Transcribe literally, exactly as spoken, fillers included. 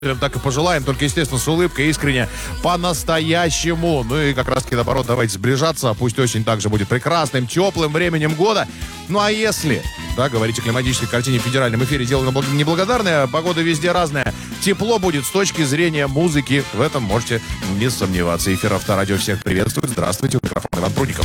так и пожелаем, только, естественно, с улыбкой, искренне, по-настоящему. Ну и как раз-таки, наоборот, давайте сближаться. Пусть осень также будет прекрасным, теплым временем года. Ну а если, да, говорить о климатической картине в федеральном эфире, дело неблагодарное, погода везде разная. Тепло будет с точки зрения музыки. В этом можете не сомневаться. Эфир Авторадио всех приветствует. Здравствуйте, у микрофона Иван Прудников.